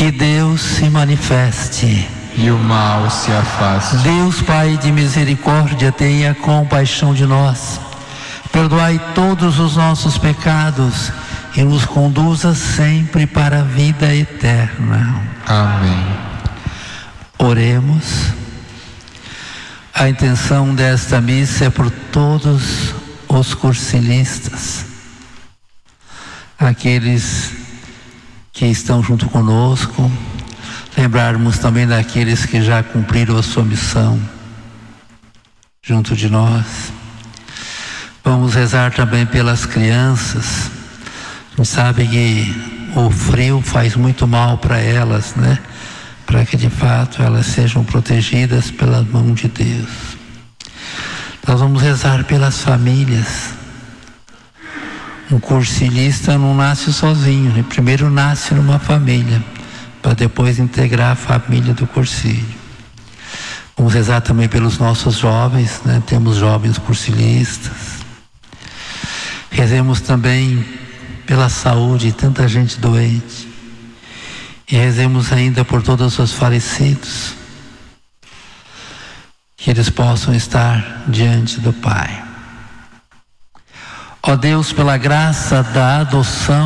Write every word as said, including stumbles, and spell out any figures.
Que Deus se manifeste e o mal se afaste. Deus Pai de misericórdia, tenha compaixão de nós. Perdoai todos os nossos pecados e nos conduza sempre para a vida eterna. Amém. Oremos. A intenção desta missa é por todos os cursilistas, aqueles que estão junto conosco, lembrarmos também daqueles que já cumpriram a sua missão junto de nós. Vamos rezar também pelas crianças. A gente sabe que o frio faz muito mal para elas, né? Para que de fato elas sejam protegidas pela mão de Deus. Nós vamos rezar pelas famílias. Um cursilista não nasce sozinho, né? Primeiro nasce numa família, para depois integrar a família do cursilho. Vamos rezar também pelos nossos jovens, né? Temos jovens cursilistas. Rezemos também pela saúde de tanta gente doente. E rezemos ainda por todos os falecidos, que eles possam estar diante do Pai. Ó Deus, pela graça da adoção